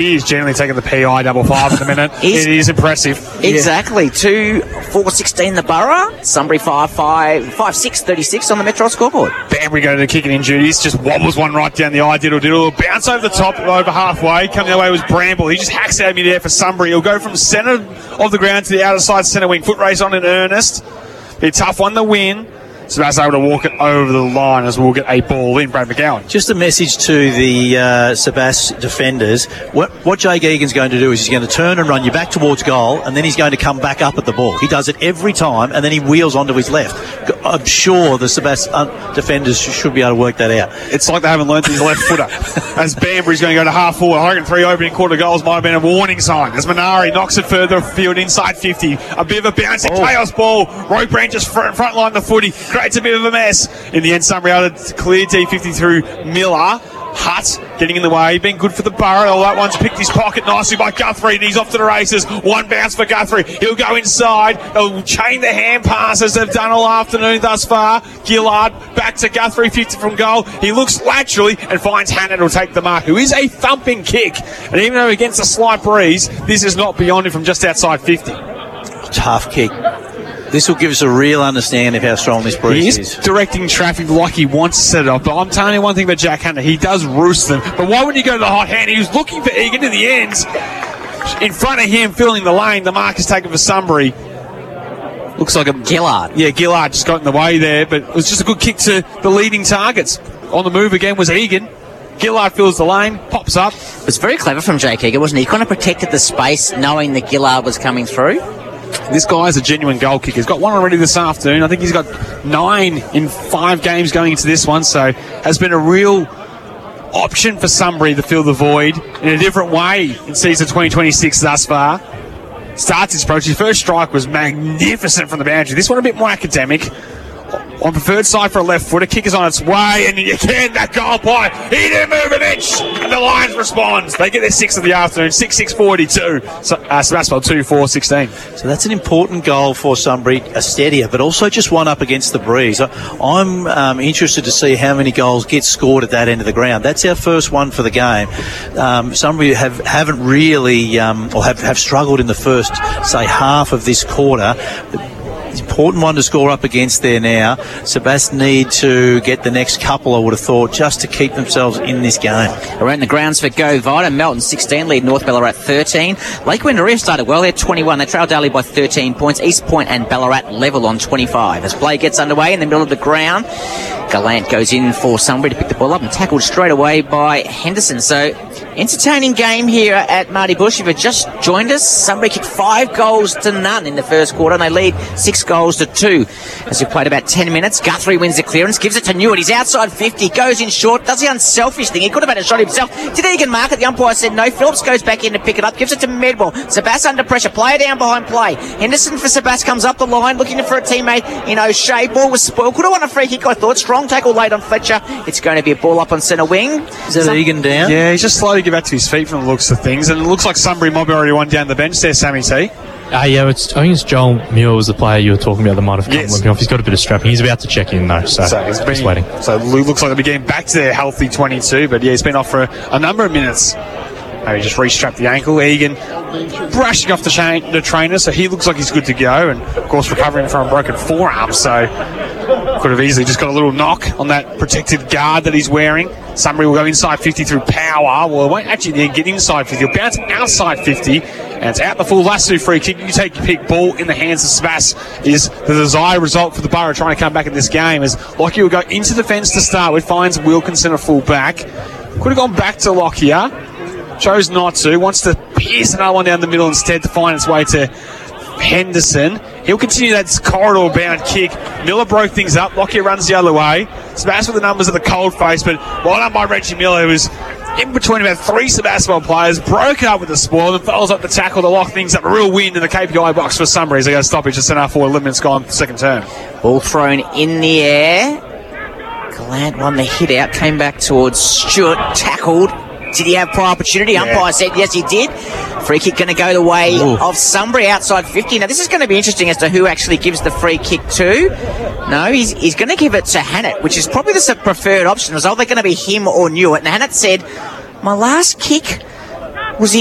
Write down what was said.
He is generally taking the PI double 5 at the minute. It is impressive. Exactly. 2-4-16 the Borough. Sunbury 5-6, 36 on the Metro scoreboard. Banbury go to the kicking in duties. Just wobbles one right down the eye. Diddle. Bounce over the top, over halfway. Coming the way was Bramble. He just hacks out of midair for Sunbury. He'll go from centre of the ground to the outer side centre wing. Foot race on in earnest. Be a tough one to win. Sebastian able to walk it over the line as we'll get a ball in. Brad McGowan. Just a message to the Sebas defenders. What Jake Egan's going to do is he's going to turn and run you back towards goal, and then he's going to come back up at the ball. He does it every time, and then he wheels onto his left. I'm sure the Sebas defenders should be able to work that out. It's like they haven't learned his left footer. As Banbury's going to go to half forward. I reckon 3 opening quarter goals might have been a warning sign. As Minari knocks it further afield inside 50. A bit of a bouncing chaos ball. Robrand just front line the footy. Creates a bit of a mess. In the end, Sunbury able to clear D50 through Miller. Hutt getting in the way, being good for the Borough. All that one's picked his pocket nicely by Guthrie, and he's off to the races. One bounce for Guthrie. He'll go inside. They'll chain the hand passes they've done all afternoon thus far. Gillard back to Guthrie, 50 from goal. He looks laterally and finds Hannah will take the mark, who is a thumping kick. And even though against a slight breeze, this is not beyond him from just outside 50. Tough kick. This will give us a real understanding of how strong this breeze is. Directing traffic like he wants to set it up. But I'm telling you one thing about Jack Hunter. He does roost them. But why wouldn't he go to the hot hand? He was looking for Egan in the ends. In front of him, filling the lane. The mark is taken for Sunbury. Looks like a... Gillard. Yeah, Gillard just got in the way there. But it was just a good kick to the leading targets. On the move again was Egan. Gillard fills the lane, pops up. It was very clever from Jake Egan, wasn't he? He kind of protected the space, knowing that Gillard was coming through. This guy is a genuine goal kicker. He's got one already this afternoon. I think he's got 9 in 5 games going into this one, so has been a real option for Sunbury to fill the void in a different way in season 2026 thus far. Starts his approach. His first strike was magnificent from the boundary. This one a bit more academic. On preferred side for a left footer. Kick is on its way, and again, that goal by. He didn't move an inch, and the Lions respond. They get their 6th of the afternoon, 6-6-42. So, Sebastopol 2-4-16. So that's an important goal for Sunbury, a steadier, but also just one up against the breeze. I'm interested to see how many goals get scored at that end of the ground. That's our first one for the game. Sunbury haven't really, or have struggled in the first, say, half of this quarter. Important one to score up against there now. Sebas need to get the next couple, I would have thought, just to keep themselves in this game. Around the grounds for Go Vita. Melton 16, lead North Ballarat 13. Lake Wendouree started well. They're 21. They trail Daly by 13 points. East Point and Ballarat level on 25. As play gets underway in the middle of the ground, Gallant goes in for Sunbury to pick the ball up and tackled straight away by Henderson. So, entertaining game here at Marty Bush. If you've just joined us, Sunbury kicked 5 goals to none in the first quarter, and they lead 6 goals to 2. As we've played about 10 minutes, Guthrie wins the clearance, gives it to Newett. He's outside 50, goes in short, does the unselfish thing. He could have had a shot himself. Did Egan mark it? The umpire said no. Phillips goes back in to pick it up, gives it to Medwell. Sebas under pressure, player down behind play. Henderson for Sebas comes up the line, looking for a teammate in O'Shea. Ball was spoiled. Could have won a free kick, I thought. Strong tackle late on Fletcher. It's going to be a ball up on centre wing. Is that Egan down? Yeah, he's just slowly get back to his feet from the looks of things, and it looks like Sunbury might be already one down the bench there, Sammy T. Yeah, I think it's Joel Muir was the player you were talking about that might have come looking off. He's got a bit of strapping. He's about to check in though, so he's waiting. So it looks like they'll be getting back to their healthy 22, but yeah, he's been off for a number of minutes. Maybe just re-strap the ankle. Egan brushing off the trainer, so he looks like he's good to go, and of course recovering from a broken forearm, so could have easily just got a little knock on that protected guard that he's wearing. Sunbury will go inside 50 through power. Well, it won't actually get inside 50. He'll bounce outside 50, and it's out the full lasso free kick. You take your pick. Ball in the hands of Sebas is the desired result for the Borough trying to come back in this game, as Lockyer will go into the fence to start with, finds Wilkinson a full back. Could have gone back to Lockyer. Chose not to. Wants to pierce another one down the middle instead to find its way to Henderson. He'll continue that corridor-bound kick. Miller broke things up. Lockyer runs the other way. Sebastopol with the numbers at the cold face, but well done by Reggie Miller, who was in between about 3 Sebastopol players, broke it up with the spoil and follows up the tackle to lock things up. A real win in the KPI box for Sunbury as they go stoppage to centre for 11 minutes gone, second term. Ball thrown in the air. Gallant won the hit out, came back towards Stewart, tackled. Did he have prior opportunity? Yeah. Umpire said yes, he did. Free kick going to go the way of Sunbury outside 50. Now, this is going to be interesting as to who actually gives the free kick to. No, he's going to give it to Hannett, which is probably the preferred option. Is either going to be him or Newett. And Hannett said, my last kick